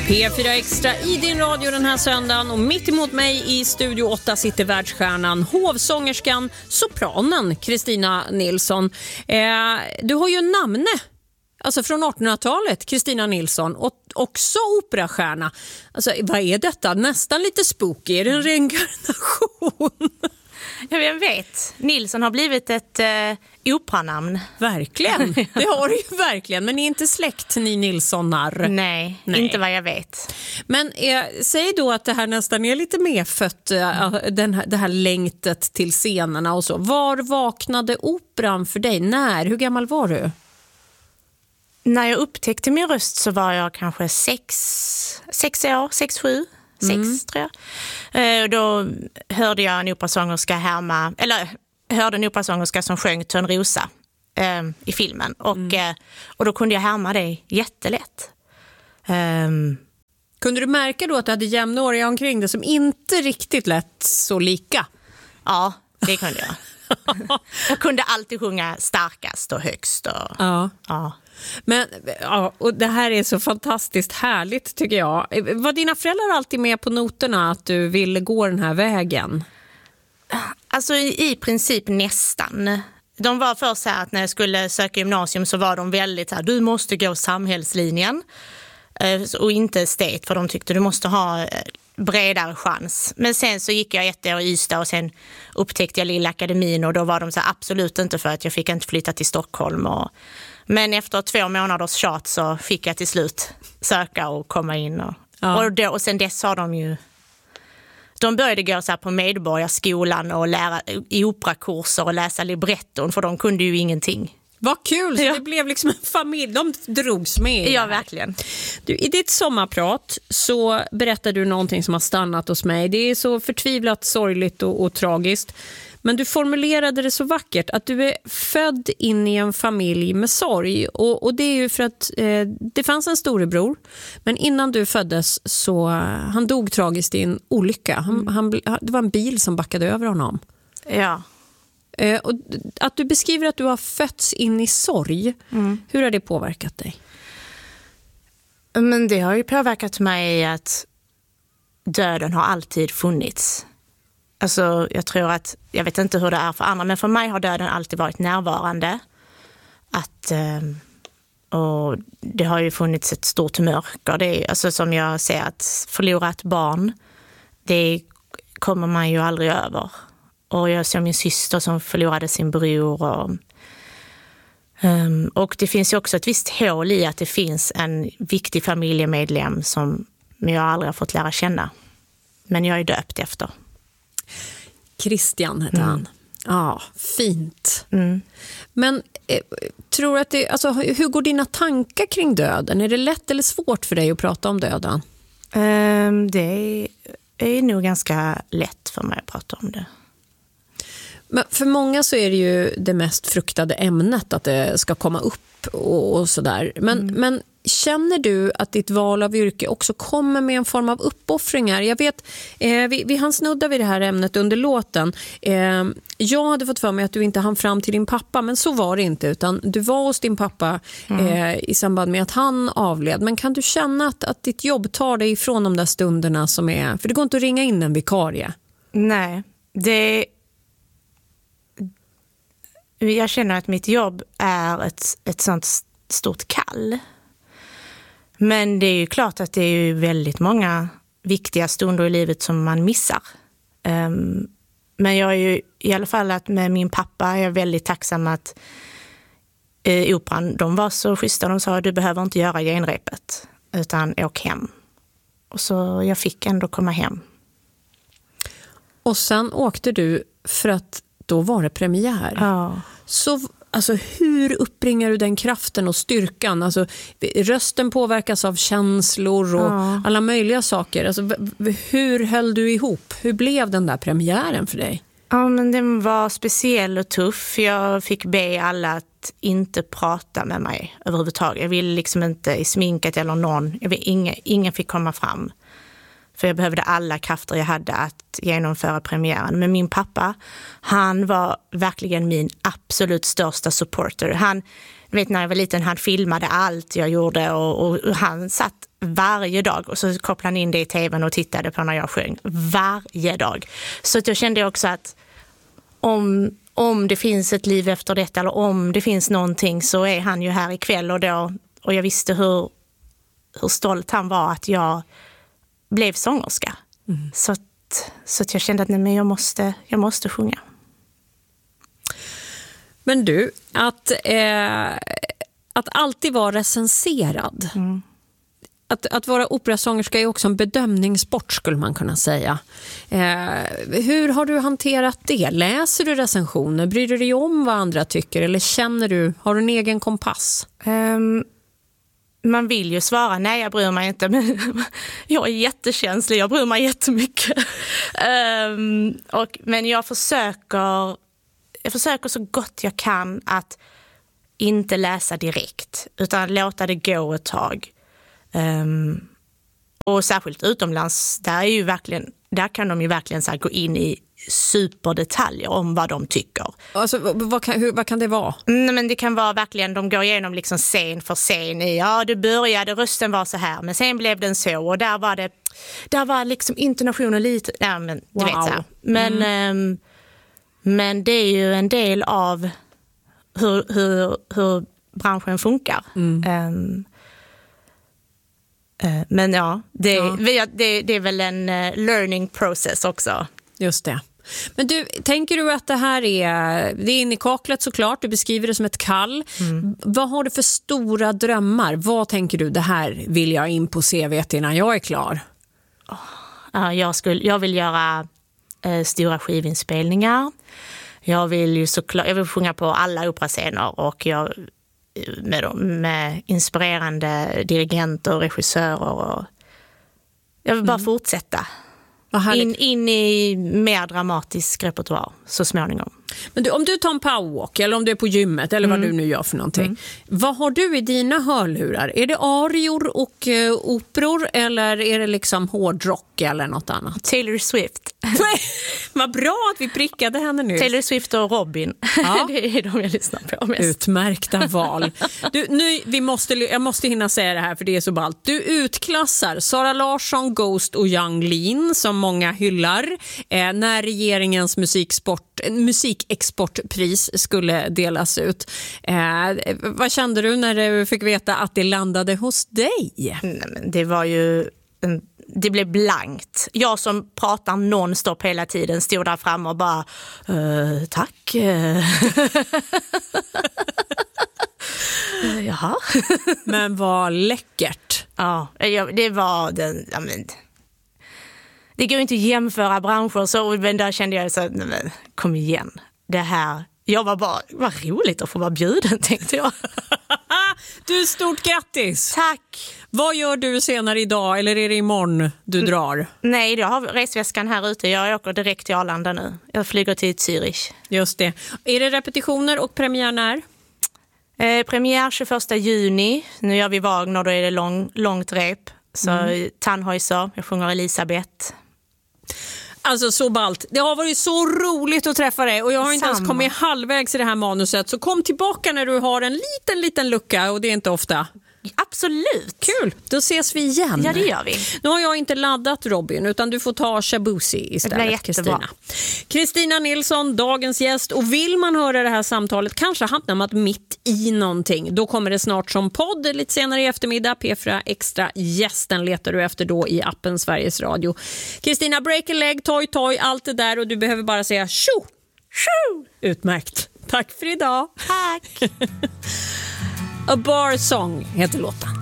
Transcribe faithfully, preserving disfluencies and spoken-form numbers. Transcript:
P fyra Extra i din radio den här söndagen, och mitt emot mig i Studio åtta sitter världsstjärnan, hovsångerskan, sopranen Kristina Nilsson. Eh, du har ju en namne, alltså från artonhundratalet, Kristina Nilsson, och också operastjärna. Alltså, vad är detta? Nästan lite spooky. Är det en reinkarnation? Jag vet. Nilsson har blivit ett eh, operanamn. Verkligen. Det har det ju verkligen. Men ni är inte släkt, ni Nilssonar. Nej, Nej. inte vad jag vet. Men eh, säg då att det här nästan är lite medfött, eh, den här, det här längtet till scenerna och så. Var vaknade operan för dig? När? Hur gammal var du? När jag upptäckte min röst så var jag kanske sex, sex år, sex, sju. Sex, mm. tror jag. Eh, då hörde jag en operasångerska härma, eller hörde en operasångerska som sjöng Törnrosa eh, i filmen. Och, mm. eh, och då kunde jag härma det jättelätt. Um, kunde du märka då att du hade jämnåriga omkring det som inte riktigt lät så lika? Ja, det kunde jag. Jag kunde alltid sjunga starkast och högst. Och, ja. ja. Men ja, och det här är så fantastiskt härligt tycker jag. Var dina föräldrar alltid med på noterna att du ville gå den här vägen? Alltså i, i princip nästan. De var först så här att när jag skulle söka gymnasium så var de väldigt så här, du måste gå samhällslinjen och inte estate, för de tyckte du måste ha bredare chans. Men sen så gick jag ett år i Ystad och sen upptäckte jag Lilla Akademin, och då var de så här, absolut inte, för att jag fick inte flytta till Stockholm. Och, men efter två månaders tjat så fick jag till slut söka och komma in. Och, ja. och, då, och sen dess har de ju... De började gå så här på Medborgarskolan och lära i operakurser och läsa libretton, för de kunde ju ingenting. Vad kul, så ja. Det blev liksom en familj, de drogs med. Ja, verkligen. Du, i ditt sommarprat så berättar du någonting som har stannat hos mig. Det är så förtvivlat sorgligt och, och tragiskt. Men du formulerade det så vackert, att du är född in i en familj med sorg. Och, och det är ju för att eh, det fanns en storebror, men innan du föddes så han dog tragiskt i en olycka. Han, mm. han, det var en bil som backade över honom. Ja. Eh, och att du beskriver att du har fötts in i sorg, mm. hur har det påverkat dig? Men det har ju påverkat mig att döden har alltid funnits. Alltså jag tror att, jag vet inte hur det är för andra, men för mig har döden alltid varit närvarande. Att, och det har ju funnits ett stort mörker. Det är, alltså som jag ser, att förlora ett barn, det kommer man ju aldrig över. Och jag såg min syster som förlorade sin bror. Och, um, och det finns ju också ett visst hål i att det finns en viktig familjemedlem som jag aldrig har fått lära känna. Men jag är döpt efter. Christian heter mm. han. Ja, fint. Mm. Men eh, tror att det, alltså, hur går dina tankar kring döden? Är det lätt eller svårt för dig att prata om döden? Um, det är nog ganska lätt för mig att prata om det. Men för många så är det ju det mest fruktade ämnet, att det ska komma upp och, och sådär. Men, mm. men känner du att ditt val av yrke också kommer med en form av uppoffringar? Jag vet, eh, vi, vi hann snudda vid det här ämnet under låten. Eh, jag hade fått för mig att du inte hann fram till din pappa, men så var det inte, utan du var hos din pappa mm. eh, i samband med att han avled. Men kan du känna att, att ditt jobb tar dig ifrån de där stunderna som är... För det går inte att ringa in en vikarie. Nej, det... Jag känner att mitt jobb är ett, ett sånt stort kall. Men det är ju klart att det är ju väldigt många viktiga stunder i livet som man missar. Um, men jag är ju i alla fall att med min pappa är jag väldigt tacksam att uh, operan, de var så schyssta. De sa, du behöver inte göra genrepet utan åk hem. Och så jag fick ändå komma hem. Och sen åkte du för att då var det premiär. Ja. Så alltså, hur uppbringar du den kraften och styrkan? Alltså, rösten påverkas av känslor och ja. alla möjliga saker. Alltså, hur höll du ihop? Hur blev den där premiären för dig? Ja, men den var speciell och tuff. Jag fick be alla att inte prata med mig överhuvudtaget. Jag ville liksom inte i sminket eller någon. Jag vill, ingen, ingen fick komma fram. För jag behövde alla krafter jag hade att genomföra premiären. Men min pappa, han var verkligen min absolut största supporter. Han, vet när jag var liten, han filmade allt jag gjorde och, och, och han satt varje dag. Och så kopplade han in det i tvn och tittade på när jag sjöng. Varje dag. Så att jag kände också att om, om det finns ett liv efter detta eller om det finns någonting så är han ju här ikväll. Och, då, och jag visste hur, hur stolt han var att jag blev sångerska. Mm. Så, att, så att jag kände att nej, men jag, måste, jag måste sjunga. Men du, att, eh, att alltid vara recenserad. Mm. Att, att vara operasångerska är också en bedömningssport skulle man kunna säga. Eh, hur har du hanterat det? Läser du recensioner? Bryr du dig om vad andra tycker? Eller känner du, har du en egen kompass? Um, man vill ju svara nej, jag bryr mig inte. Men jag är jättekänslig, jag bryr mig jättemycket. um, och, men jag försöker, jag försöker så gott jag kan att inte läsa direkt. Utan låta det gå ett tag. Um, och särskilt utomlands, där, är ju verkligen, där kan de ju verkligen så här gå in i superdetaljer om vad de tycker. Alltså, vad, kan, hur, vad kan det vara? Mm, men det kan vara verkligen, de går igenom liksom scen för scen. I, ja, det började, rösten var så här, men sen blev den så. Och där var det, där var liksom intonationen lite, ja, men du wow. vet så här. Men, mm. um, men det är ju en del av hur, hur, hur branschen funkar. Mm. Um, Men ja, det, ja. Det, det är väl en learning process också. Just det. Men du, tänker du att det här är, det är in i kaklet såklart, du beskriver det som ett kall. Mm. Vad har du för stora drömmar? Vad tänker du, det här vill jag in på C V:t innan jag är klar? Oh, jag, skulle, jag vill göra eh, stora skivinspelningar. Jag vill ju såklart, jag vill sjunga på alla operascener och jag... Med, med inspirerande dirigenter och regissörer. Och jag vill bara mm. fortsätta. In, in i mer dramatisk repertoar så småningom. Men du, om du tar en powerwalk eller om du är på gymmet eller vad mm. du nu gör för någonting. Mm. Vad har du i dina hörlurar? Är det arior och uh, operor eller är det liksom hårdrock eller något annat? Taylor Swift. Vad bra att vi prickade henne nu. Taylor Swift och Robin. Ja. Det är de jag lyssnar på mest. Utmärkta val. Du, nu, vi måste, jag måste hinna säga det här för det är så ballt. Du utklassar Sara Larsson, Ghost och Yung Lean som många hyllar eh, när regeringens musiksport, musikexportpris skulle delas ut. Eh, vad kände du när du fick veta att det landade hos dig? Nej, men det var ju en det blev blankt. Jag som pratar nonstop hela tiden stod där framme och bara uh, tack. Jaha. Men vad läckert. Ja, det var den, ja, men, det går inte att jämföra branscher så, men där kände jag så men, kom igen. Det här, jag var bara, vad roligt att få vara bjuden, tänkte jag. Du, stort grattis. Tack. Vad gör du senare idag eller är det imorgon du drar? Nej, jag har resväskan här ute. Jag åker direkt till Arlanda nu. Jag flyger till Zürich. Just det. Är det repetitioner och premiär när? Eh, premiär tjugoförsta juni. Nu gör vi Wagner, då är det lång, långt rep. Så mm. Tannhäuser, jag sjunger Elisabeth. Alltså så ballt. Det har varit så roligt att träffa dig och jag har inte Samma. ens kommit halvvägs i det här manuset. Så kom tillbaka när du har en liten, liten lucka och det är inte ofta. Absolut. Kul, då ses vi igen. Ja, det gör vi. Nu har jag inte laddat Robin utan du får ta Shabusi istället, Kristina. Kristina Nilsson, dagens gäst. Och vill man höra det här samtalet, kanske hamnar man mitt i någonting. Då kommer det snart som podd lite senare i eftermiddag. P fyra Extra gästen letar du efter då i appen Sveriges Radio. Kristina, break a leg, toy toy, allt det där och du behöver bara säga tjo! Tjo! Utmärkt. Tack för idag. Tack. A Bar Song heter låten.